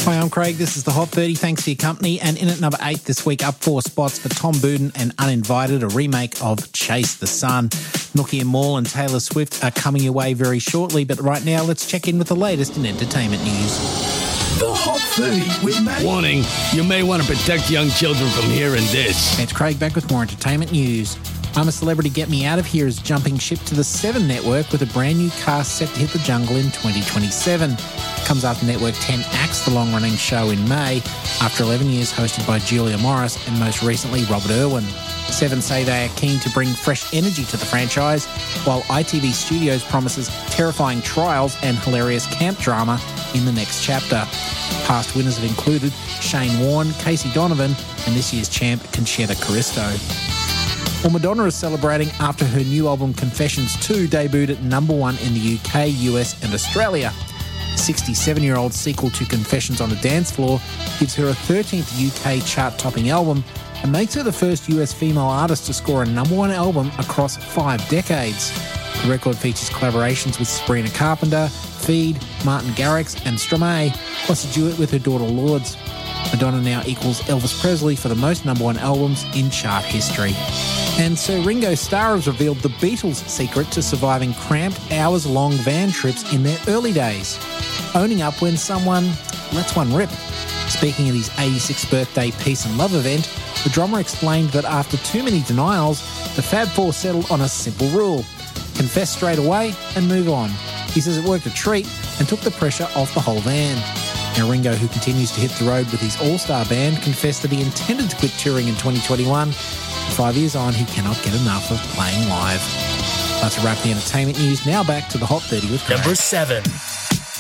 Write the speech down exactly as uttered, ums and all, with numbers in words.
Hi, I'm Craig. This is the Hot thirty. Thanks for your company. And in at number eight this week, up four spots for Tom Budin and Uninvited, a remake of Chase the Sun. Nookie and Maul and Taylor Swift are coming your way very shortly, but right now let's check in with the latest in entertainment news. The Hot thirty with Matt. Warning, you may want to protect young children from hearing this. It's Craig back with more entertainment news. I'm a Celebrity Get Me Out of Here is jumping ship to the Seven Network with a brand new cast set to hit the jungle in twenty twenty-seven. Comes after Network ten axed the long-running show in May after eleven years hosted by Julia Morris and most recently Robert Irwin. Seven say they are keen to bring fresh energy to the franchise, while I T V Studios promises terrifying trials and hilarious camp drama in the next chapter. Past winners have included Shane Warne, Casey Donovan, and this year's champ Conchetta Caristo. Well, Madonna is celebrating after her new album Confessions two debuted at number one in the U K, U S and Australia. sixty-seven-year-old sequel to Confessions on the Dance Floor gives her a thirteenth U K chart-topping album and makes her the first U S female artist to score a number one album across five decades. The record features collaborations with Sabrina Carpenter, Feed, Martin Garrix and Stromae, plus a duet with her daughter Lourdes. Madonna now equals Elvis Presley for the most number one albums in chart history. And Sir Ringo Starr has revealed the Beatles' secret to surviving cramped, hours-long van trips in their early days. Owning up when someone lets one rip. Speaking at his eighty-sixth birthday Peace and Love event, the drummer explained that after too many denials, the Fab Four settled on a simple rule: confess straight away and move on. He says it worked a treat and took the pressure off the whole van. Now Ringo, who continues to hit the road with his all-star band, confessed that he intended to quit touring in twenty twenty-one. Five years on, he cannot get enough of playing live. That's a wrap the entertainment news. Now back to the Hot thirty with Craig. Number seven.